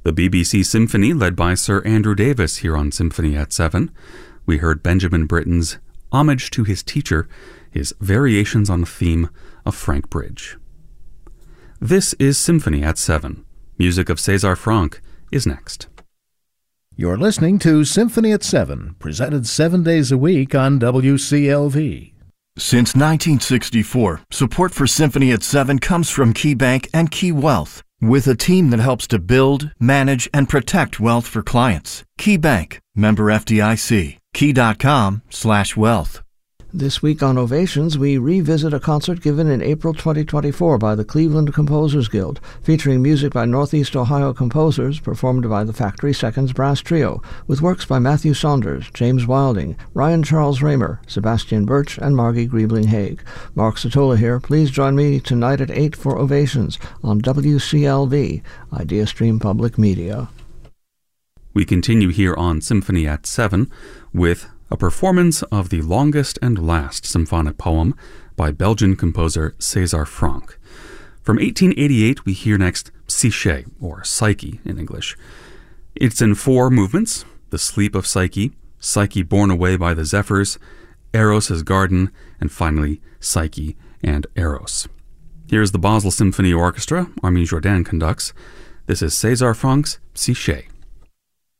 The BBC Symphony, led by Sir Andrew Davis here on Symphony at 7. We heard Benjamin Britten's Homage to His Teacher, his variations on the theme of Frank Bridge. This is Symphony at 7. Music of César Franck is next. You're listening to Symphony at 7, presented 7 days a week on WCLV. Since 1964, support for Symphony at 7 comes from KeyBank and Key Wealth, with a team that helps to build, manage, and protect wealth for clients. KeyBank, member FDIC, key.com/wealth. This week on Ovations, we revisit a concert given in April 2024 by the Cleveland Composers Guild, featuring music by Northeast Ohio composers performed by the Factory Seconds Brass Trio, with works by Matthew Saunders, James Wilding, Ryan Charles Raymer, Sebastian Birch, and Margie Griebling-Haig. Mark Satola here. Please join me tonight at 8 for Ovations on WCLV, IdeaStream Public Media. We continue here on Symphony at 7 with a performance of the longest and last symphonic poem by Belgian composer César Franck. From 1888, we hear next Psyche, or Psyche in English. It's in 4 movements: the sleep of Psyche, Psyche borne away by the zephyrs, Eros' garden, and finally Psyche and Eros. Here's the Basel Symphony Orchestra. Armin Jordan conducts. This is César Franck's Psyche.